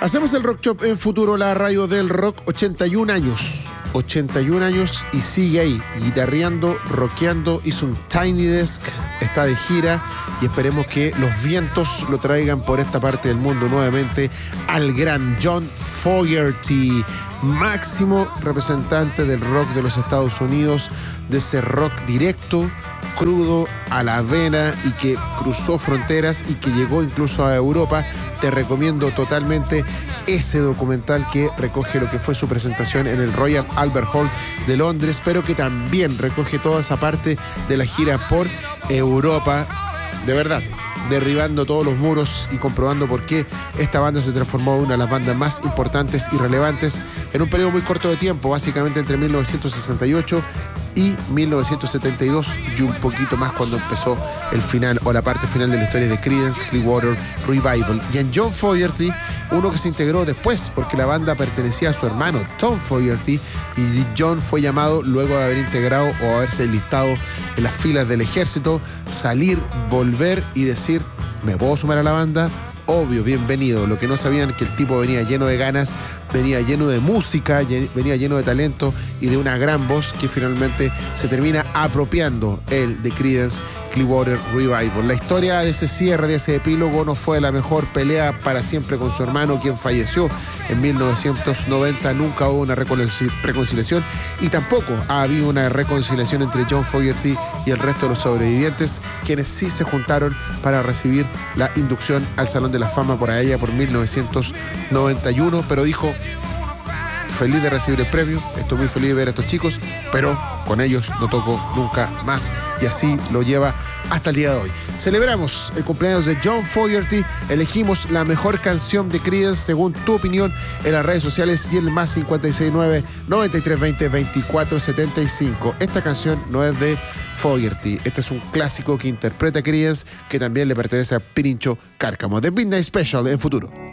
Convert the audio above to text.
Hacemos el Rock Shop en Futuro, la radio del rock. 81 años. 81 años y sigue ahí, guitarreando, rockeando. Hizo un Tiny Desk, está de gira y esperemos que los vientos lo traigan por esta parte del mundo nuevamente al gran John Fogerty, máximo representante del rock de los Estados Unidos, de ese rock directo, crudo, a la vena y que cruzó fronteras y que llegó incluso a Europa. Te recomiendo totalmente ese documental que recoge lo que fue su presentación en el Royal Albert Hall de Londres, pero que también recoge toda esa parte de la gira por Europa. De verdad, derribando todos los muros y comprobando por qué esta banda se transformó en una de las bandas más importantes y relevantes en un periodo muy corto de tiempo, básicamente entre 1968 y 1972 y un poquito más cuando empezó el final o la parte final de la historia de Creedence Clearwater Revival. Y en John Fogerty, uno que se integró después porque la banda pertenecía a su hermano Tom Fogerty, y John fue llamado luego de haber integrado o haberse enlistado en las filas del ejército, salir, volver y decir: ¿me puedo sumar a la banda? Obvio, bienvenido. Lo que no sabían es que el tipo venía lleno de ganas, venía lleno de música, venía lleno de talento y de una gran voz que finalmente se termina apropiando él de Creedence Clearwater Revival. La historia de ese cierre, de ese epílogo, no fue la mejor. Pelea para siempre con su hermano, quien falleció en 1990. Nunca hubo una reconciliación y tampoco ha habido una reconciliación entre John Fogerty y el resto de los sobrevivientes, quienes sí se juntaron para recibir la inducción al Salón de la Fama por allá por 1991, pero dijo: feliz de recibir el premio, estoy muy feliz de ver a estos chicos, pero con ellos no toco nunca más. Y así lo lleva hasta el día de hoy. Celebramos el cumpleaños de John Fogerty, elegimos la mejor canción de Creedence según tu opinión en las redes sociales y en el más 569-9320-2475. Esta canción no es de Fogerty, este es un clásico que interpreta Creedence, que también le pertenece a Pirincho Cárcamo. The Midnight Special en Futuro.